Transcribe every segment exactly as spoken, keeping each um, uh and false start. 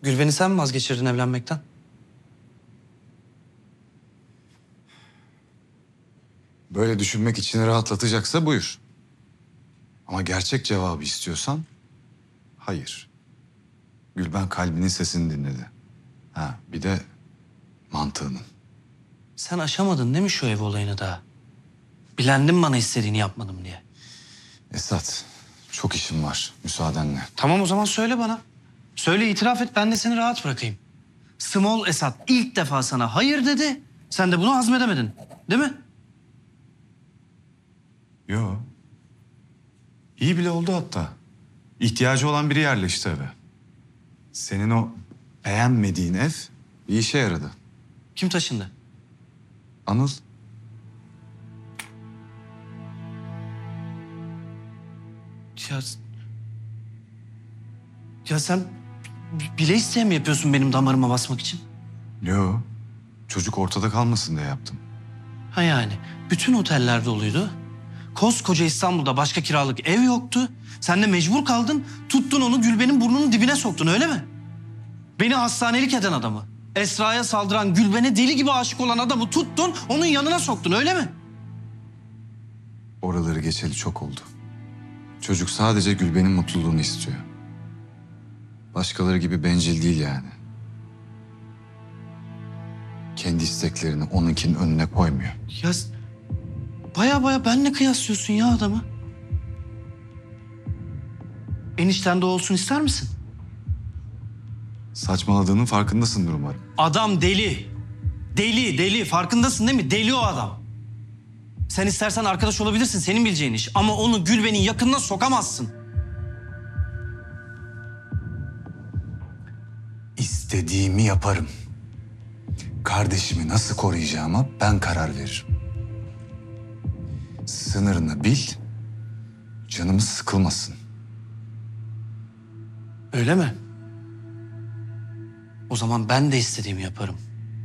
Gülben'i sen mi vazgeçirdin evlenmekten? Böyle düşünmek içini rahatlatacaksa buyur. Ama gerçek cevabı istiyorsan hayır. Gülben kalbinin sesini dinledi. Ha, bir de mantığının. Sen aşamadın değil mi şu ev olayını daha? Bilendin bana istediğini yapmadım diye. Esat, çok işim var müsaadenle. Tamam o zaman söyle bana. Söyle itiraf et ben de seni rahat bırakayım. Small Esat ilk defa sana hayır dedi. Sen de bunu hazmedemedin. Değil mi? Yo. İyi bile oldu hatta. İhtiyacı olan biri yerleşti eve. Senin o beğenmediğin ev bir işe yaradı. Kim taşındı? Anıl. Ya, ya sen bile isteye mi yapıyorsun benim damarıma basmak için? Yo. Çocuk ortada kalmasın diye yaptım. Ha yani bütün oteller doluydu. Koskoca İstanbul'da başka kiralık ev yoktu. Sen de mecbur kaldın, tuttun onu Gülben'in burnunun dibine soktun öyle mi? Beni hastanelik eden adamı, Esra'ya saldıran, Gülben'e deli gibi aşık olan adamı tuttun, onun yanına soktun öyle mi? Oraları geçeli çok oldu. Çocuk sadece Gülben'in mutluluğunu istiyor. Başkaları gibi bencil değil yani. Kendi isteklerini onunkinin önüne koymuyor. Ya baya baya benle kıyaslıyorsun ya adamı. Enişten de olsun ister misin? Saçmaladığının farkındasındır umarım. Adam deli. Deli, deli. Farkındasın değil mi? Deli o adam. Sen istersen arkadaş olabilirsin, senin bileceğin iş. Ama onu Gülben'in yakınına sokamazsın. İstediğimi yaparım. Kardeşimi nasıl koruyacağıma ben karar veririm. Sınırını bil, canımız sıkılmasın. Öyle mi? O zaman ben de istediğimi yaparım.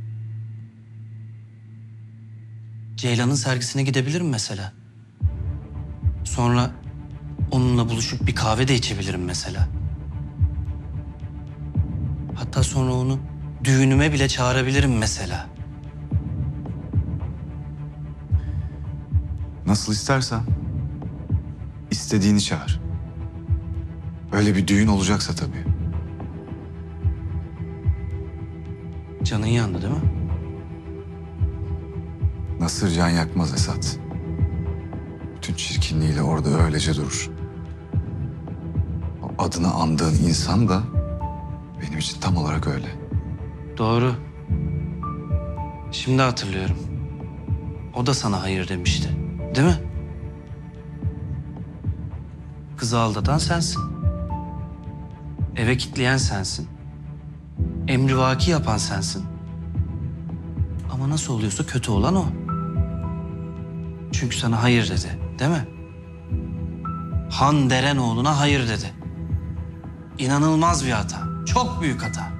Ceylan'ın sergisine gidebilirim mesela. Sonra onunla buluşup bir kahve de içebilirim mesela. Hatta sonra onu düğünüme bile çağırabilirim mesela. Nasıl istersen. İstediğini çağır. Öyle bir düğün olacaksa tabii. Canın yandı değil mi? Nasır can yakmaz Esat. Bütün çirkinliğiyle orada öylece durur. O adını andığın insan da benim için tam olarak öyle. Doğru. Şimdi hatırlıyorum. O da sana hayır demişti. Değil mi? Kızı aldatan sensin. Eve kitleyen sensin. Emrivaki yapan sensin. Ama nasıl oluyorsa kötü olan o. Çünkü sana hayır dedi, değil mi? Han Derenoğlu'na hayır dedi. İnanılmaz bir hata. Çok büyük hata.